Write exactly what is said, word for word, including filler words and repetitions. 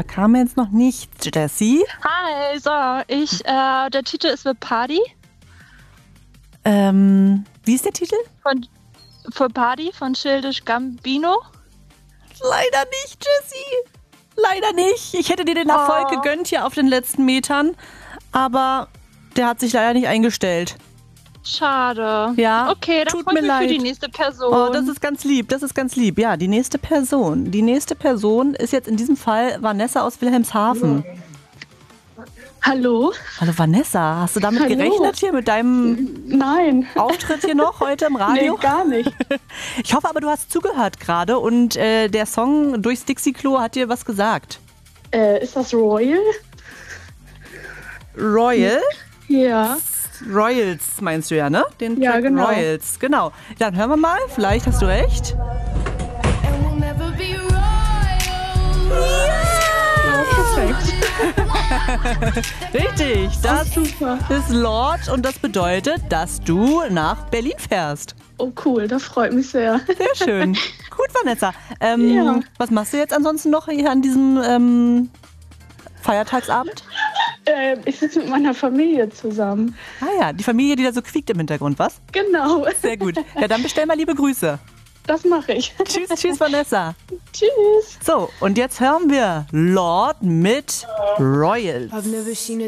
kam jetzt noch nichts. Jessie? Hi, so, ich, äh, der Titel ist The Party. Ähm, wie ist der Titel? Von The Party von Childish Gambino. Leider nicht, Jessie. Leider nicht. Ich hätte dir den Erfolg Oh. gegönnt hier auf den letzten Metern, aber der hat sich leider nicht eingestellt. Schade. Ja, Okay, dann tut freue mir ich mich leid. für die nächste Person. Oh, das ist ganz lieb, das ist ganz lieb. Ja, die nächste Person. Die nächste Person ist jetzt in diesem Fall Vanessa aus Wilhelmshaven. Hallo? Hallo Vanessa, hast du damit Hallo. gerechnet hier mit deinem Nein. Auftritt hier noch heute im Radio? Nee, gar nicht. Ich hoffe aber, du hast zugehört gerade und äh, der Song Durchs Dixie-Klo hat dir was gesagt. Äh, ist das Royal? Royal? Ja. Royals meinst du ja, ne? Den Ja, Track genau. Royals, genau. Dann hören wir mal, vielleicht hast du recht. Ja, perfekt. Richtig, das super. ist Lord und das bedeutet, dass du nach Berlin fährst. Oh, cool, das freut mich sehr. Sehr schön. Gut, Vanessa. Ähm, Ja. Was machst du jetzt ansonsten noch hier an diesem ähm, Feiertagsabend? Äh, ich sitze mit meiner Familie zusammen. Ah ja, die Familie, die da so quiekt im Hintergrund, was? Genau. Sehr gut. Ja, dann bestell mal liebe Grüße. Das mache ich. Tschüss, tschüss, Vanessa. Tschüss. So, und jetzt hören wir Lord mit Royals. I've never seen a